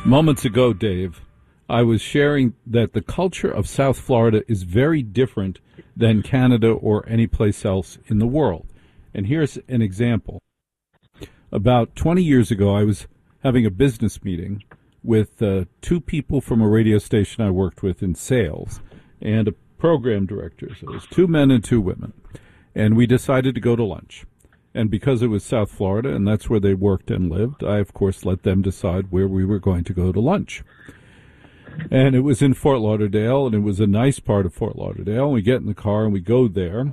Moments ago, Dave, I was sharing that the culture of South Florida is very different than Canada or any place else in the world. And here's an example. About 20 years ago, I was having a business meeting with two people from a radio station I worked with in sales and a program director. So it was two men and two women. And we decided to go to lunch. And because it was South Florida, and that's where they worked and lived, I, of course, let them decide where we were going to go to lunch. And it was in Fort Lauderdale, and it was a nice part of Fort Lauderdale. And we get in the car, and we go there.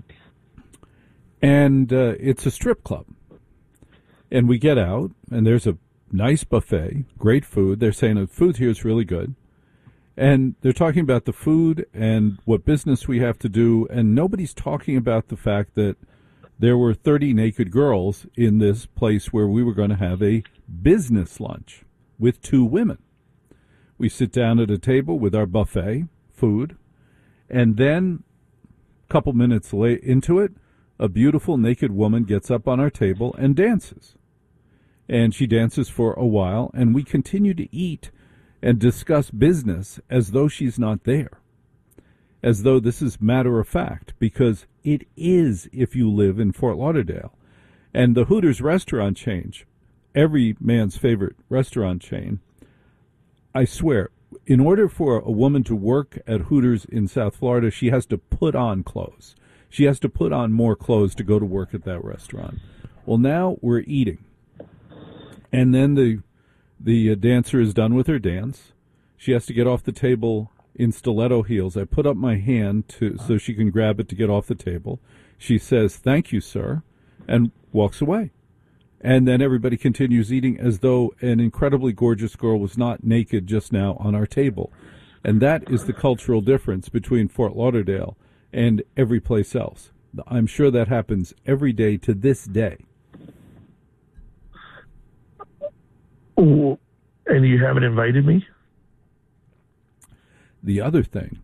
And it's a strip club. And we get out, and there's a nice buffet, great food. They're saying the food here is really good. And they're talking about the food and what business we have to do, and nobody's talking about the fact that there were 30 naked girls in this place where we were going to have a business lunch with two women. We sit down at a table with our buffet, food, and then a couple minutes into it, a beautiful naked woman gets up on our table and dances. And she dances for a while, and we continue to eat and discuss business as though she's not there, as though this is matter of fact, because it is if you live in Fort Lauderdale. And the Hooters restaurant chain, every man's favorite restaurant chain, I swear, in order for a woman to work at Hooters in South Florida, she has to put on clothes. She has to put on more clothes to go to work at that restaurant. Well, now we're eating. And then the dancer is done with her dance. She has to get off the table in stiletto heels. I put up my hand so she can grab it to get off the table. She says, "Thank you, sir," and walks away. And then everybody continues eating as though an incredibly gorgeous girl was not naked just now on our table. And that is the cultural difference between Fort Lauderdale and every place else. I'm sure that happens every day to this day. Oh, and you haven't invited me? The other thing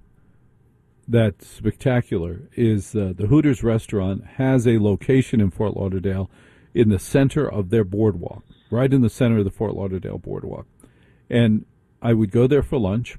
that's spectacular is the Hooters restaurant has a location in Fort Lauderdale in the center of their boardwalk, right in the center of the Fort Lauderdale boardwalk. And I would go there for lunch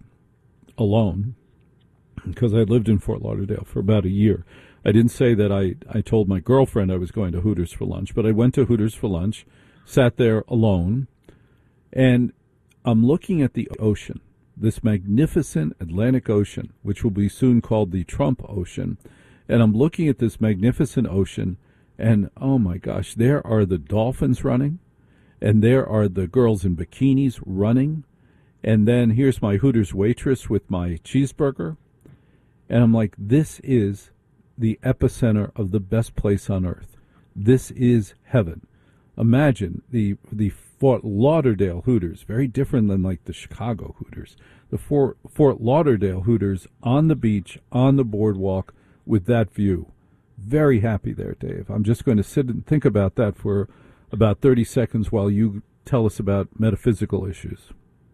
alone because I lived in Fort Lauderdale for about a year. I didn't say that I told my girlfriend I was going to Hooters for lunch, but I went to Hooters for lunch, sat there alone, and I'm looking at the ocean. This magnificent Atlantic Ocean, which will be soon called the Trump Ocean. And I'm looking at this magnificent ocean, and oh my gosh, there are the dolphins running, and there are the girls in bikinis running, and then here's my Hooters waitress with my cheeseburger. And I'm like, this is the epicenter of the best place on earth. This is heaven. Imagine the Fort Lauderdale Hooters, very different than like the Chicago Hooters. The Fort Lauderdale Hooters on the beach, on the boardwalk, with that view. Very happy there, Dave. I'm just going to sit and think about that for about 30 seconds while you tell us about metaphysical issues.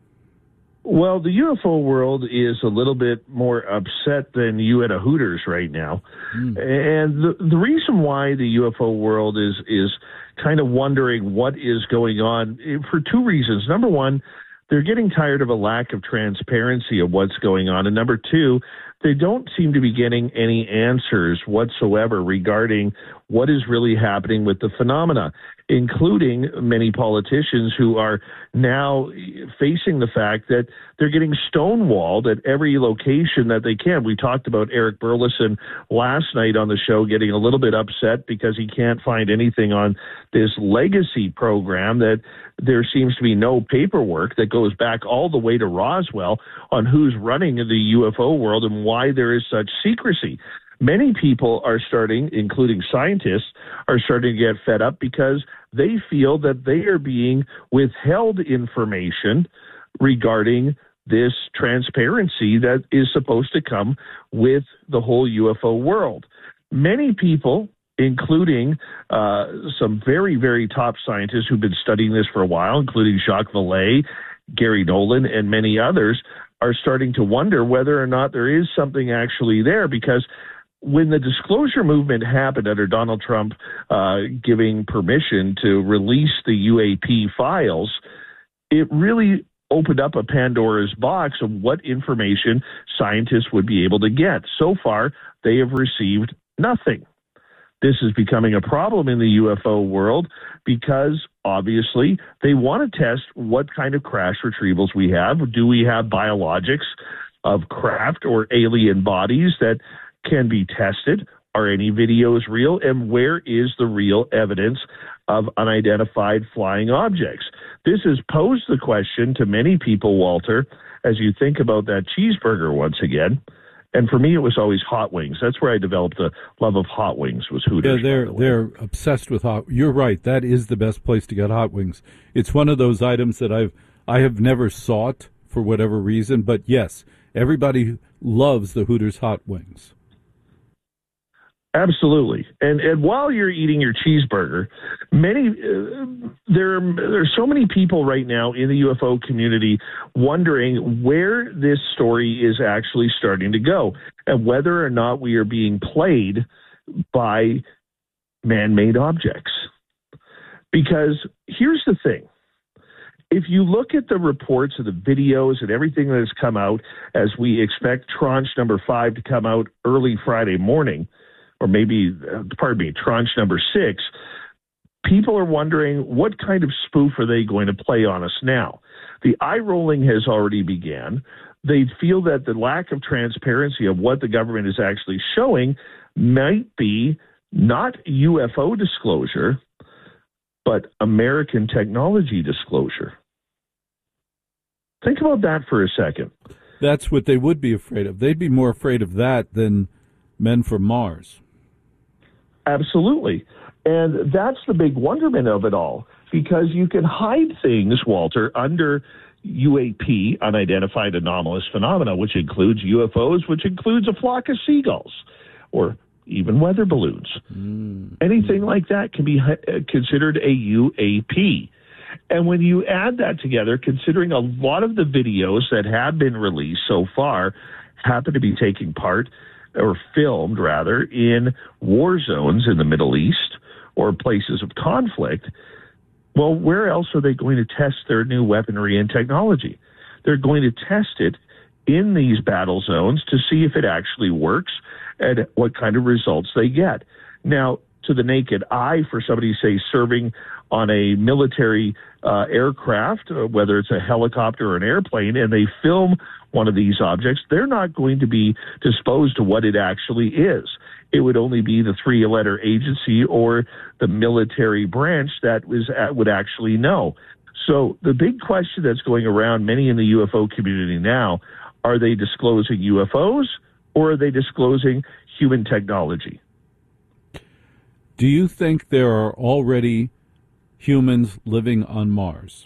Well, the UFO world is a little bit more upset than you at a Hooters right now. And the reason why the UFO world is kind of wondering what is going on for two reasons. Number one, they're getting tired of a lack of transparency of what's going on. And number two, they don't seem to be getting any answers whatsoever regarding what is really happening with the phenomena, including many politicians who are now facing the fact that they're getting stonewalled at every location that they can. We talked about Eric Burleson last night on the show getting a little bit upset because he can't find anything on this legacy program, that there seems to be no paperwork that goes back all the way to Roswell on who's running the UFO world and why there is such secrecy. Many people are starting, including scientists, are starting to get fed up because they feel that they are being withheld information regarding this transparency that is supposed to come with the whole UFO world. Many people, including some very, very top scientists who've been studying this for a while, including Jacques Vallée, Gary Nolan, and many others, are starting to wonder whether or not there is something actually there, because when the disclosure movement happened under Donald Trump giving permission to release the UAP files, it really opened up a Pandora's box of what information scientists would be able to get. So far, they have received nothing. This is becoming a problem in the UFO world because, obviously, they want to test what kind of crash retrievals we have. Do we have biologics of craft or alien bodies that can be tested? Are any videos real? And where is the real evidence of unidentified flying objects? This has posed the question to many people, Walter, as you think about that cheeseburger once again. And for me, it was always hot wings. That's where I developed a love of hot wings, was Hooters. Yeah, they're obsessed with hot. You're right. That is the best place to get hot wings. It's one of those items that I have never sought for whatever reason. But yes, everybody loves the Hooters hot wings. Absolutely. And while you're eating your cheeseburger, there are so many people right now in the UFO community wondering where this story is actually starting to go and whether or not we are being played by man-made objects. Because here's the thing. If you look at the reports of the videos and everything that has come out, as we expect tranche number 5 to come out early Friday morning, or maybe, tranche number 6, people are wondering what kind of spoof are they going to play on us now? The eye rolling has already began. They feel that the lack of transparency of what the government is actually showing might be not UFO disclosure, but American technology disclosure. Think about that for a second. That's what they would be afraid of. They'd be more afraid of that than men from Mars. Absolutely. And that's the big wonderment of it all, because you can hide things, Walter, under UAP, unidentified anomalous phenomena, which includes UFOs, which includes a flock of seagulls, or even weather balloons. Anything like that can be considered a UAP. And when you add that together, considering a lot of the videos that have been released so far happen to be taking part, or filmed rather, in war zones in the Middle East or places of conflict, well, where else are they going to test their new weaponry and technology? They're going to test it in these battle zones to see if it actually works and what kind of results they get. Now, to the naked eye, for somebody, say, serving on a military aircraft, whether it's a helicopter or an airplane, and they film one of these objects, they're not going to be disposed to what it actually is. It would only be the 3-letter agency or the military branch that would actually know. So the big question that's going around many in the UFO community now, are they disclosing UFOs or are they disclosing human technology? Do you think there are already humans living on Mars?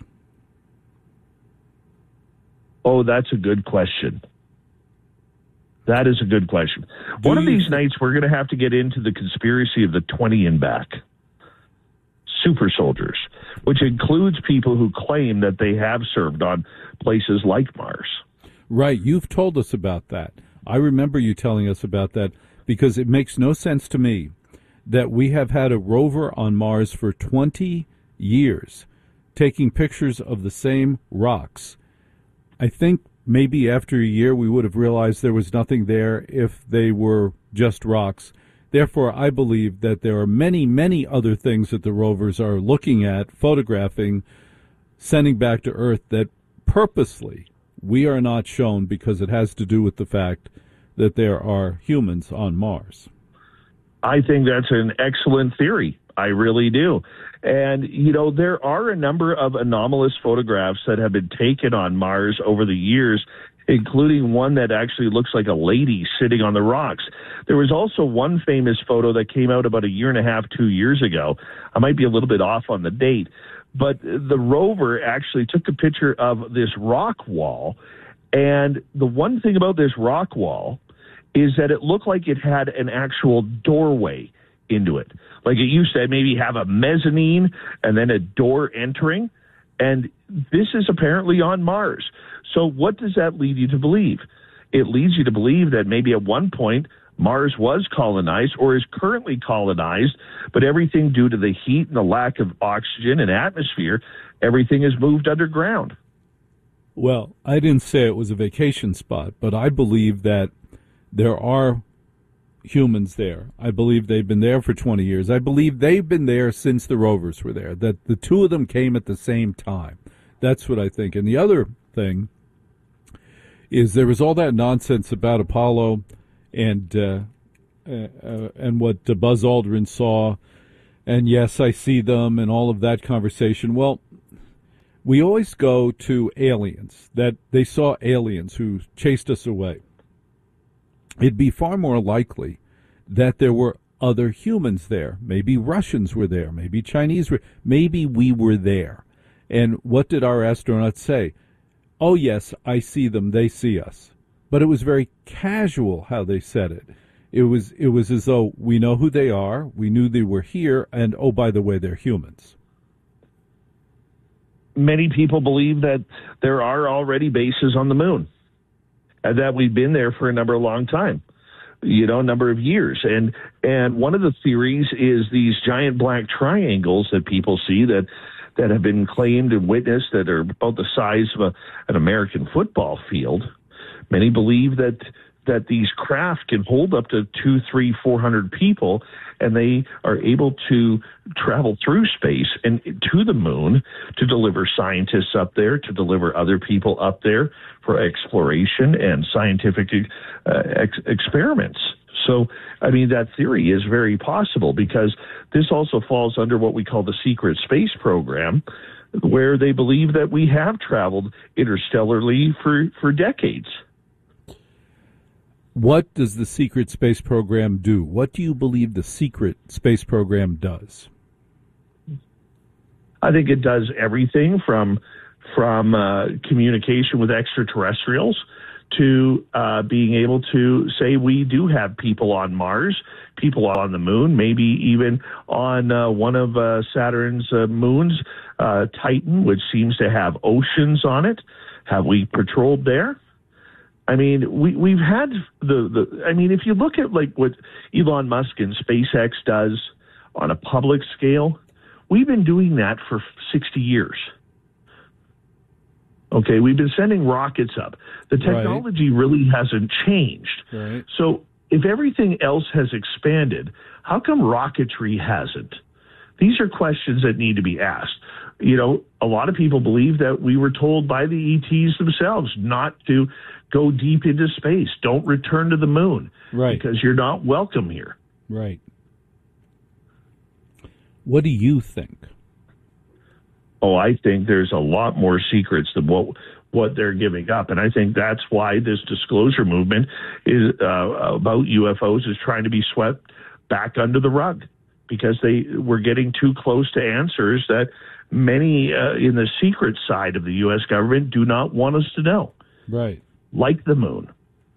Oh, that's a good question. That is a good question. One of these nights, we're going to have to get into the conspiracy of the 20 and back. Super soldiers, which includes people who claim that they have served on places like Mars. Right. You've told us about that. I remember you telling us about that, because it makes no sense to me that we have had a rover on Mars for 20 years taking pictures of the same rocks. I think maybe after a year we would have realized there was nothing there if they were just rocks. Therefore, I believe that there are many, many other things that the rovers are looking at, photographing, sending back to Earth that purposely we are not shown, because it has to do with the fact that there are humans on Mars. I think that's an excellent theory. I really do. And, there are a number of anomalous photographs that have been taken on Mars over the years, including one that actually looks like a lady sitting on the rocks. There was also one famous photo that came out about 1.5 to 2 years ago. I might be a little bit off on the date, but the rover actually took a picture of this rock wall. And the one thing about this rock wall is that it looked like it had an actual doorway into it. Like it used to maybe have a mezzanine and then a door entering. And this is apparently on Mars. So what does that lead you to believe? It leads you to believe that maybe at one point Mars was colonized or is currently colonized, but everything due to the heat and the lack of oxygen and atmosphere, everything is moved underground. Well, I didn't say it was a vacation spot, but I believe that there are humans there. I believe they've been there for 20 years. I believe they've been there since the rovers were there, that the two of them came at the same time. That's what I think. And the other thing is there was all that nonsense about Apollo and what Buzz Aldrin saw, and yes, I see them, and all of that conversation. Well, we always go to aliens, that they saw aliens who chased us away. It'd be far more likely that there were other humans there. Maybe Russians were there. Maybe Chinese were. Maybe we were there. And what did our astronauts say? Oh, yes, I see them. They see us. But it was very casual how they said it. It was as though we know who they are. We knew they were here. And, oh, by the way, they're humans. Many people believe that there are already bases on the moon, and that we've been there for a long time, a number of years. And one of the theories is these giant black triangles that people see that have been claimed and witnessed that are about the size of an American football field. Many believe that these craft can hold up to 200, 300, 400 people, and they are able to travel through space and to the moon to deliver scientists up there, to deliver other people up there for exploration and scientific experiments. So, I mean, that theory is very possible, because this also falls under what we call the secret space program, where they believe that we have traveled interstellarly for decades. What does the secret space program do? What do you believe the secret space program does? I think it does everything from communication with extraterrestrials to being able to say we do have people on Mars, people on the moon, maybe even on one of Saturn's moons, Titan, which seems to have oceans on it. Have we patrolled there? I mean, we've had I mean, if you look at like what Elon Musk and SpaceX does on a public scale, we've been doing that for 60 years. Okay, we've been sending rockets up. The technology really hasn't changed. Right. So if everything else has expanded, how come rocketry hasn't? These are questions that need to be asked. A lot of people believe that we were told by the ETs themselves not to go deep into space. Don't return to the moon. Right. Because you're not welcome here. Right. What do you think? Oh, I think there's a lot more secrets than what they're giving up. And I think that's why this disclosure movement is about UFOs is trying to be swept back under the rug, because they were getting too close to answers that many in the secret side of the U.S. government do not want us to know. Right. Like the moon.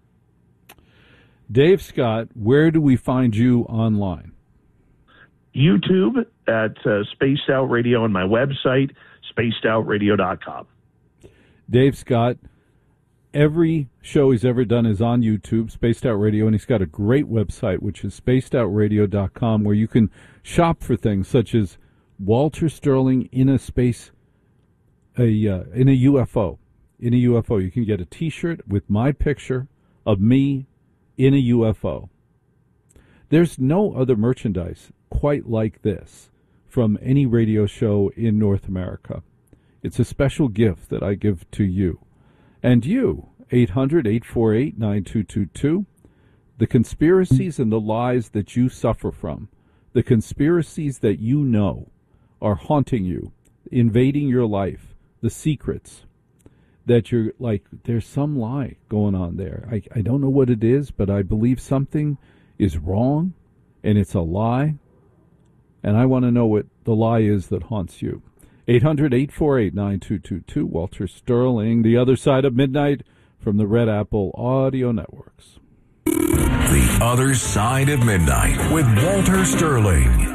Dave Scott, where do we find you online? YouTube at Spaced Out Radio, and my website, spacedoutradio.com. Dave Scott, every show he's ever done is on YouTube, Spaced Out Radio, and he's got a great website, which is spacedoutradio.com, where you can shop for things such as Walter Sterling in a space, in a UFO. In a UFO, you can get a T-shirt with my picture of me in a UFO. There's no other merchandise quite like this from any radio show in North America. It's a special gift that I give to you. And you, 800-848-9222, the conspiracies and the lies that you suffer from, the conspiracies that you know are haunting you, invading your life, the secrets that you're like, there's some lie going on there. I don't know what it is, but I believe something is wrong, and it's a lie, and I want to know what the lie is that haunts you. 800-848-9222, Walter Sterling, The Other Side of Midnight, from the Red Apple Audio Networks. The Other Side of Midnight with Walter Sterling.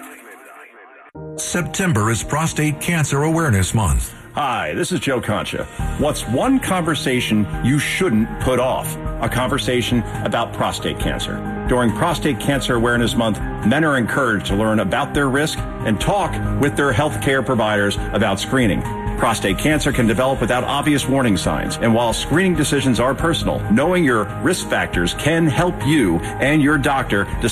September is Prostate Cancer Awareness Month. Hi, this is Joe Concha. What's one conversation you shouldn't put off? A conversation about prostate cancer. During Prostate Cancer Awareness Month, men are encouraged to learn about their risk and talk with their healthcare providers about screening. Prostate cancer can develop without obvious warning signs, and while screening decisions are personal, knowing your risk factors can help you and your doctor decide